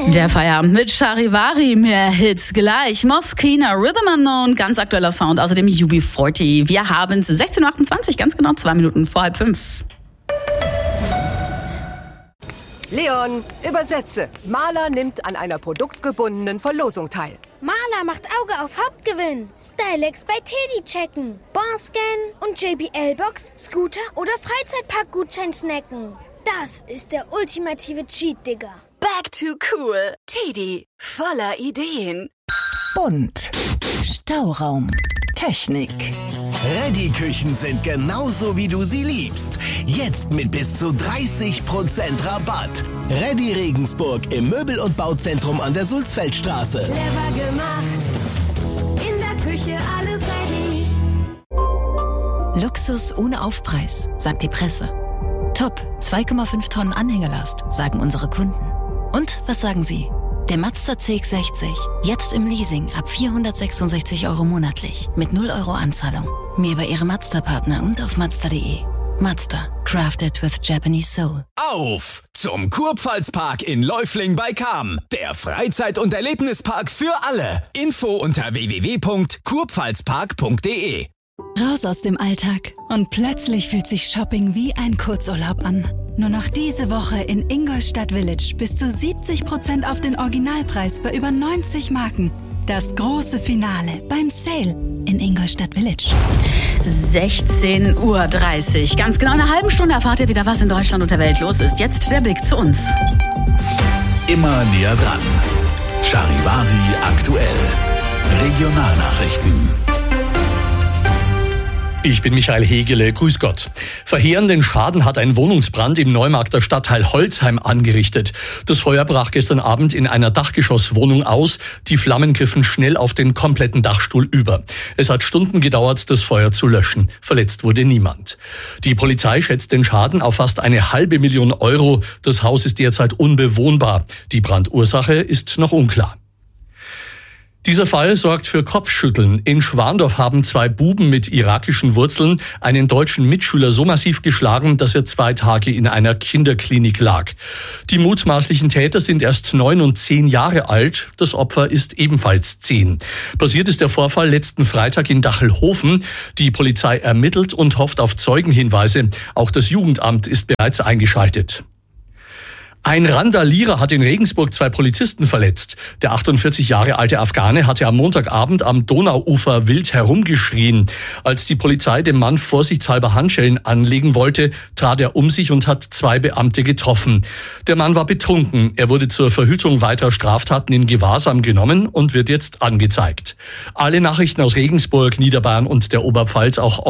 Der Feierabend mit Charivari, mehr Hits gleich. Moschino, Rhythm Unknown, ganz aktueller Sound, außerdem UB40. Wir haben es 16.28 Uhr, ganz genau 2 Minuten vor 4:30. Leon, übersetze. Maler nimmt an einer produktgebundenen Verlosung teil. Maler macht Auge auf Hauptgewinn. Stylex bei Teddy checken. Bonscan und JBL-Box, Scooter oder Freizeitpark-Gutschein snacken. Das ist der ultimative Cheat, Digga. Back to cool. Teddy, voller Ideen. Bunt. Stauraum. Technik. Reddy-Küchen sind genauso, wie du sie liebst. Jetzt mit bis zu 30% Rabatt. Reddy Regensburg im Möbel- und Bauzentrum an der Sulzfeldstraße. Clever gemacht. In der Küche alles ready. Luxus ohne Aufpreis, sagt die Presse. Top, 2,5 Tonnen Anhängerlast, sagen unsere Kunden. Und was sagen Sie? Der Mazda CX-60, jetzt im Leasing ab 466 € monatlich, mit 0 € Anzahlung. Mehr bei Ihrem Mazda-Partner und auf Mazda.de. Mazda, crafted with Japanese soul. Auf zum Kurpfalzpark in Läufling bei Cham. Der Freizeit- und Erlebnispark für alle. Info unter www.kurpfalzpark.de. Raus aus dem Alltag und plötzlich fühlt sich Shopping wie ein Kurzurlaub an. Nur noch diese Woche in Ingolstadt Village bis zu 70% auf den Originalpreis bei über 90 Marken. Das große Finale beim Sale in Ingolstadt Village. 16.30 Uhr. Ganz genau in einer halben Stunde erfahrt ihr wieder, was in Deutschland und der Welt los ist. Jetzt der Blick zu uns. Immer näher dran. Charivari aktuell. Regionalnachrichten. Ich bin Michael Hegele, grüß Gott. Verheerenden Schaden hat ein Wohnungsbrand im Neumarkter Stadtteil Holzheim angerichtet. Das Feuer brach gestern Abend in einer Dachgeschosswohnung aus. Die Flammen griffen schnell auf den kompletten Dachstuhl über. Es hat Stunden gedauert, das Feuer zu löschen. Verletzt wurde niemand. Die Polizei schätzt den Schaden auf fast 500.000 €. Das Haus ist derzeit unbewohnbar. Die Brandursache ist noch unklar. Dieser Fall sorgt für Kopfschütteln. In Schwandorf haben 2 Buben mit irakischen Wurzeln einen deutschen Mitschüler so massiv geschlagen, dass er 2 Tage in einer Kinderklinik lag. Die mutmaßlichen Täter sind erst 9 und 10 Jahre alt. Das Opfer ist ebenfalls 10. Passiert ist der Vorfall letzten Freitag in Dachelhofen. Die Polizei ermittelt und hofft auf Zeugenhinweise. Auch das Jugendamt ist bereits eingeschaltet. Ein Randalierer hat in Regensburg 2 Polizisten verletzt. Der 48 Jahre alte Afghane hatte am Montagabend am Donauufer wild herumgeschrien. Als die Polizei dem Mann vorsichtshalber Handschellen anlegen wollte, trat er um sich und hat 2 Beamte getroffen. Der Mann war betrunken. Er wurde zur Verhütung weiterer Straftaten in Gewahrsam genommen und wird jetzt angezeigt. Alle Nachrichten aus Regensburg, Niederbayern und der Oberpfalz auch